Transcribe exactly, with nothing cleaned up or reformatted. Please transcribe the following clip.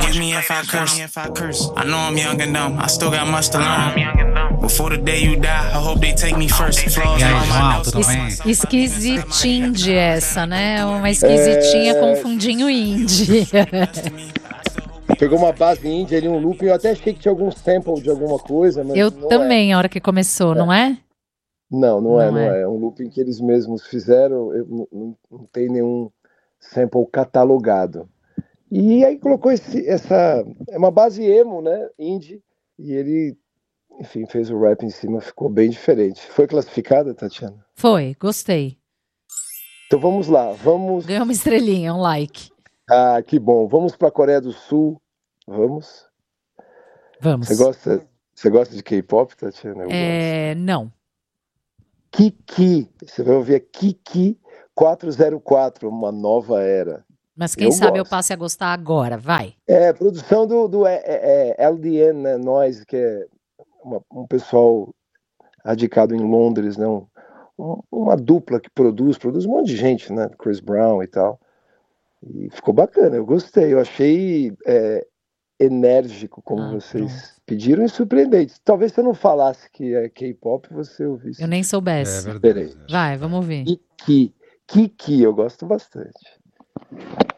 Forgive me if I curse. I know I'm young and dumb. I still got much to learn. Before the day you die, I hope they take me first. Flaws E aí, in all my João, notes. tudo bem? Es- esquisitinha essa, né? Uma esquisitinha É. confundindo indie. Pegou uma base índia ali, um looping. Eu até achei que tinha algum sample de alguma coisa, mas Eu não também, a hora que começou, não é? é. Não, não, é, Não não é. é. É um looping que eles mesmos fizeram. Eu, não, não- não tem nenhum sample catalogado. E aí colocou esse, essa... É uma base emo, né? Indie. E ele, enfim, fez o rap em cima. Ficou bem diferente. Foi classificada, Tatiana? Foi, gostei. Então vamos lá. Vamos... Ganhou uma estrelinha, um like. Ah, que bom. Vamos para a Coreia do Sul. Vamos. Vamos. Você gosta, você gosta de K-pop, Tatiana? Eu É, não. gosto. Kiki. Você vai ouvir a Kiki quatrocentos e quatro, uma nova era. Mas quem Eu sabe eu gosto. passe a gostar agora, vai. É, produção do, do é, é, é, L D N, né, Noise, que é uma- um pessoal radicado em Londres, né, um- um- uma dupla que produz, produz um monte de gente, né, Chris Brown e tal. E ficou bacana, eu gostei, eu achei é, enérgico, como Ah, vocês pronto. pediram, e surpreendente. Talvez se eu não falasse que é K-pop, você ouvisse Eu nem É soubesse. verdade. diferente. Vai, vamos ouvir. Kiki, Kiki, eu gosto bastante.